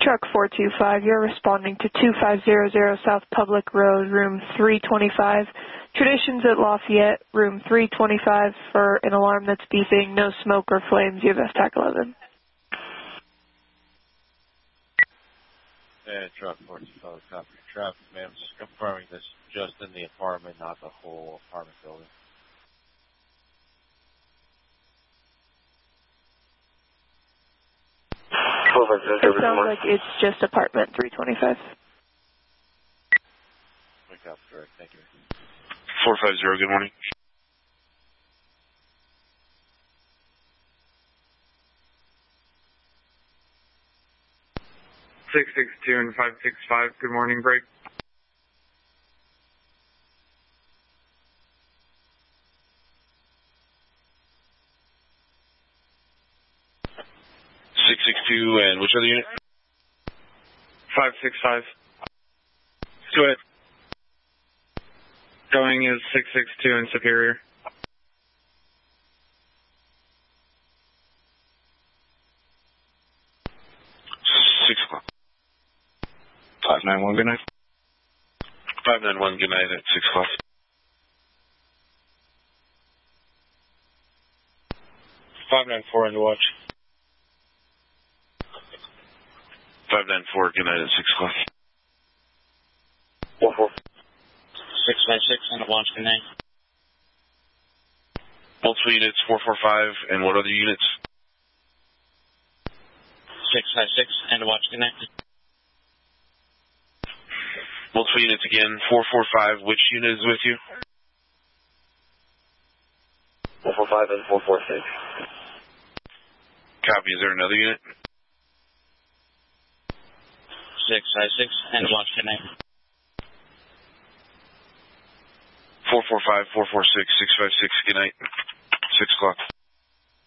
Truck 425, you're responding to 2500 South Public Road, room 325. Traditions at Lafayette, room 325 for an alarm that's beeping, no smoke or flames. You have STAC 11. And Truck 425, copy your traffic, ma'am. Just confirming this just in the apartment, not the whole apartment building. It sounds like it's just apartment 325. Wake up, direct. Thank you. 450, good morning. (662) and 565, good morning, break. And which other unit? 565. Go ahead. Going is 662 in Superior. $6 o'clock. 591, good night. 591, good night at 6 o'clock. 594 on the watch. 594, good night at 6 o'clock. 656 on the watch, good night. Multiple units, 445, and what other units? 656 and the watch, good night. Multiple units again, 445, which unit is with you? 445 and 446. Copy, is there another unit? 656 and the watch, good night. 445, 446, 656, good night. 6 o'clock.